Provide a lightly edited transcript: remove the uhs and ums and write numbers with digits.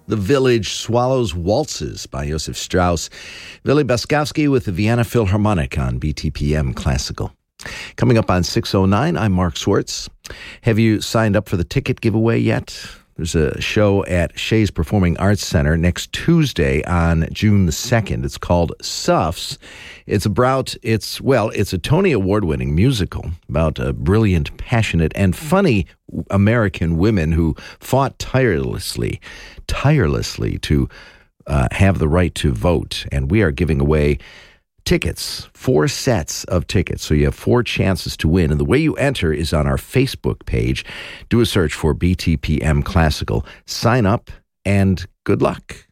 The Village Swallows Waltzes by Josef Strauss. Willie Baskowski with the Vienna Philharmonic on BTPM Classical. Coming up on 6:09, I'm Mark Swartz. Have you signed up for the ticket giveaway yet? There's a show at Shays Performing Arts Center next Tuesday on June the 2nd. It's called Suffs. It's a Tony Award-winning musical about brilliant, passionate, and funny American women who fought tirelessly to have the right to vote. And we are giving away tickets, 4 sets of tickets. So you have 4 chances to win. And the way you enter is on our Facebook page. Do a search for BTPM Classical. Sign up and good luck.